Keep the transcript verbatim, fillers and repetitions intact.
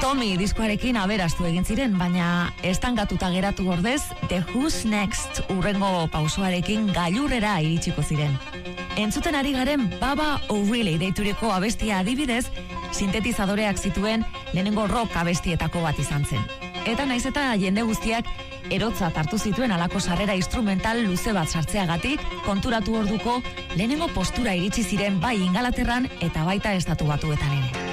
Tommy diskoarekin aberastu egin ziren, baina estangatuta geratu ordez, The Who's Next urrengo pausoarekin gailurrera iritsiko ziren. Entzuten ari garen Baba O'Reilly deituriko abestia adibidez, sintetizadoreak zituen lehenengo rock abestietako bat izan zen. Eta naiz eta jende guztiak erotzat hartu zituen alako sarrera instrumental luze bat sartzeagatik, konturatu orduko lehenengo postura iritsi ziren bai Ingalaterran eta baita Estatu Batuetan ere.